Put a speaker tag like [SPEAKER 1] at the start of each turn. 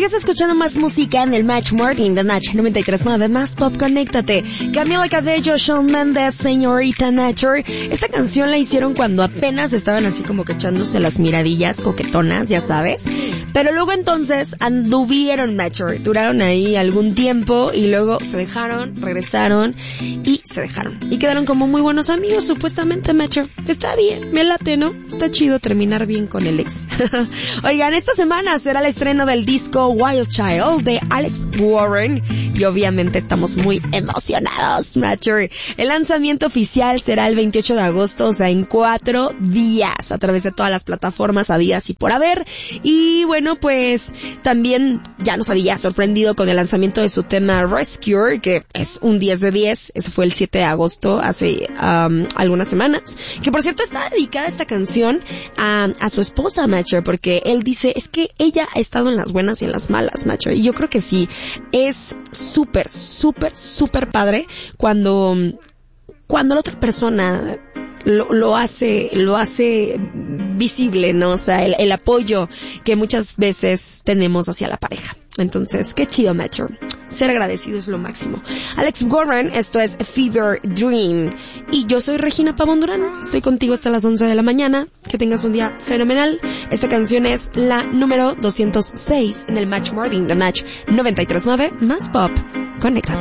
[SPEAKER 1] Sigues escuchando más música en el Match Morning de Natch 93.9, más pop, conéctate. Camila Cabello, Shawn Mendes, Señorita Nature. Esta canción la hicieron cuando apenas estaban así como que echándose las miradillas coquetonas, ya sabes. Pero luego entonces anduvieron Nature, duraron ahí algún tiempo y luego se dejaron, regresaron y se dejaron. Y quedaron como muy buenos amigos, supuestamente Nature. Está bien, me late, ¿no? Está chido terminar bien con el ex. Oigan, esta semana será el estreno del disco Wild Child de Alex Warren y obviamente estamos muy emocionados, Nature. El lanzamiento oficial será el 28 de agosto, o sea, en 4 días, a través de todas las plataformas habidas y por haber. Y bueno, pues también ya nos había sorprendido con el lanzamiento de su tema Rescue, que es un 10 de 10. Eso fue el 7 de agosto, hace algunas semanas. Que por cierto está dedicada esta canción a su esposa, Nature, porque él dice, es que ella ha estado en las buenas y en las malas, Nature. Y yo creo que sí, es súper, súper, súper padre cuando la otra persona lo hace visible, ¿no? O sea, el apoyo que muchas veces tenemos hacia la pareja. Entonces, qué chido, Metro. Ser agradecido es lo máximo. Alex Warren, esto es Fever Dream. Y yo soy Regina Pavón Durán. Estoy contigo hasta las 11 de la mañana. Que tengas un día fenomenal. Esta canción es la número 206 en el Match Morning de Match 93.9. Más pop. Conéctate.